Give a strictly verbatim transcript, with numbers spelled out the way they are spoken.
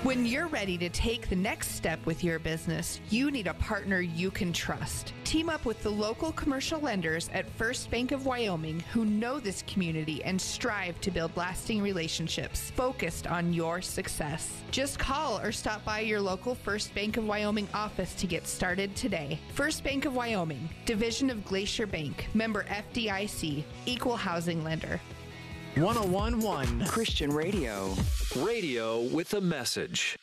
When you're ready to take the next step with your business, you need a partner you can trust. Team up with the local commercial lenders at First Bank of Wyoming who know this community and strive to build lasting relationships focused on your success. Just call or stop by your local First Bank of Wyoming office to get started today. First Bank of Wyoming, division of Glacier Bank, member F D I C, equal housing lender. one oh one point one Christian Radio. Radio with a message.